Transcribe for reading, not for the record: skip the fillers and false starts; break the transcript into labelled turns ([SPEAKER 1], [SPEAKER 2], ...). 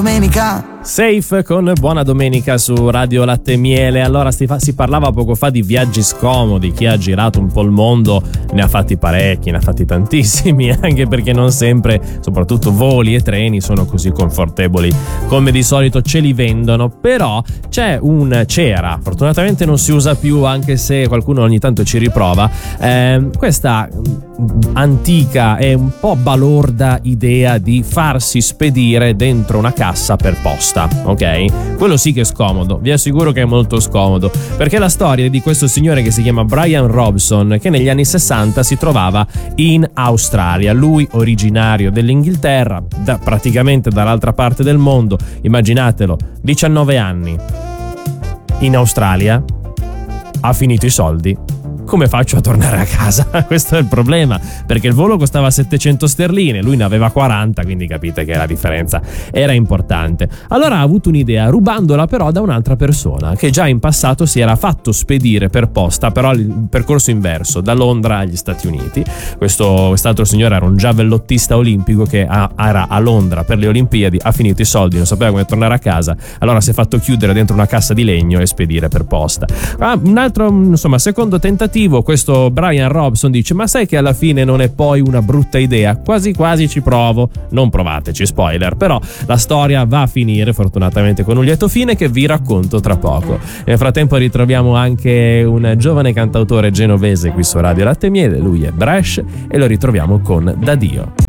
[SPEAKER 1] Domenica.
[SPEAKER 2] Safe con Buona Domenica su Radio Latte e Miele. Allora si parlava poco fa di viaggi scomodi. Chi ha girato un po' il mondo ne ha fatti parecchi, ne ha fatti tantissimi, anche perché non sempre, soprattutto voli e treni, sono così confortevoli come di solito ce li vendono. Però c'era, fortunatamente non si usa più, anche se qualcuno ogni tanto ci riprova, questa antica e un po' balorda idea di farsi spedire dentro una cassa per posta, ok? Quello sì che è scomodo, vi assicuro che è molto scomodo, perché la storia di questo signore che si chiama Brian Robson, che negli anni 60 si trovava in Australia, lui originario dell'Inghilterra, praticamente dall'altra parte del mondo, immaginatelo, 19 anni in Australia, ha finito i soldi. Come faccio a tornare a casa? Questo è il problema, perché il volo costava 700 sterline, lui ne aveva 40, quindi capite che la differenza era importante. Allora ha avuto un'idea, rubandola però da un'altra persona che già in passato si era fatto spedire per posta, però il percorso inverso, da Londra agli Stati Uniti. Quest'altro signore era un giavellottista olimpico che era a Londra per le Olimpiadi, ha finito i soldi, non sapeva come tornare a casa, allora si è fatto chiudere dentro una cassa di legno e spedire per posta. Un altro, secondo tentativo, questo Brian Robson dice: ma sai che alla fine non è poi una brutta idea? Quasi quasi ci provo. Non provateci, spoiler, però la storia va a finire fortunatamente con un lieto fine che vi racconto tra poco. Nel frattempo ritroviamo anche un giovane cantautore genovese qui su Radio Latte e Miele, lui è Bresh, e lo ritroviamo con Da Dio.